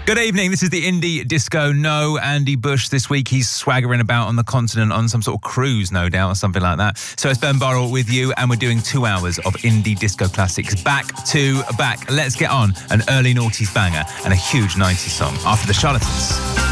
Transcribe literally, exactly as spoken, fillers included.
Good evening, this is the Indie Disco. No Andy Bush this week. He's swaggering about on the continent on some sort of cruise, no doubt, or something like that. So it's Ben Burrell with you, and we're doing two hours of Indie Disco classics back to back. Let's get on an early noughties banger and a huge nineties song after the Charlatans.